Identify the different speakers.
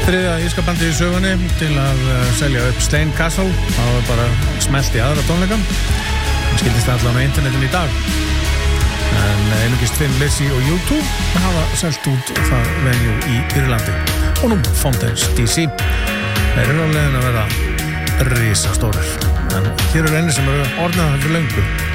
Speaker 1: þriðja írska bandið í sögunni til að selja upp Slane Castle. Það var bara smellt í aðra tónleika. Það skildist allan á internetinu í dag. En einungis Thin Lizzy og U2 hafa selt út það venue í Írlandi. Og nú Fountains DC. Þeir eru á leiðin að vera risastórir. En hér einu sem eru orðnaðar fyrir löngu.